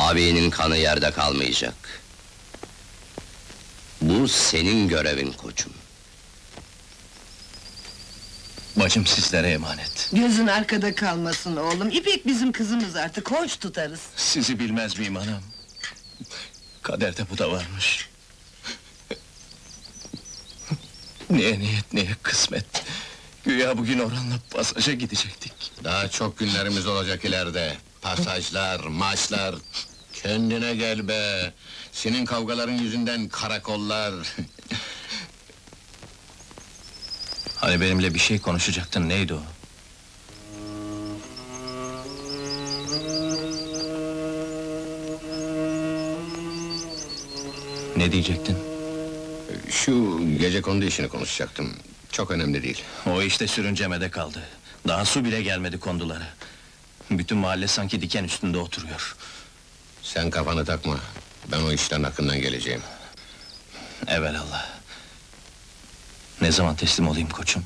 Abinin kanı yerde kalmayacak. Bu senin görevin koçum. Bacım sizlere emanet. Gözün arkada kalmasın oğlum. İpek bizim kızımız artık, hoş tutarız. Sizi bilmez miyim anam? Kaderde bu da varmış. Neye niyet, neye kısmet. Güya bugün Orhan'la pasaja gidecektik. Daha çok günlerimiz olacak ileride. Pasajlar, maçlar... Kendine gel be! Senin kavgaların yüzünden karakollar... Hani benimle bir şey konuşacaktın, neydi o? Ne diyecektin? Şu gecekondu işini konuşacaktım. Çok önemli değil. O işte sürüncemede kaldı. Daha su bile gelmedi kondulara. Bütün mahalle sanki diken üstünde oturuyor. Sen kafanı takma. Ben o işten hakkından geleceğim. Evelallah. Ne zaman teslim olayım koçum?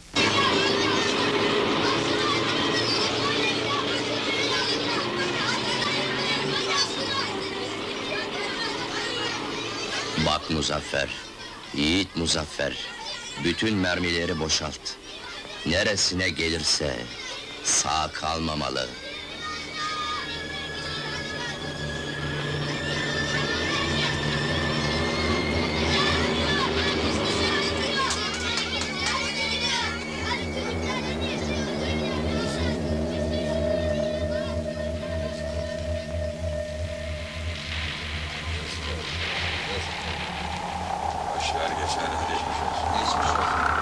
Bak Muzaffer, yiğit Muzaffer, bütün mermileri boşalt. Neresine gelirse sağ kalmamalı.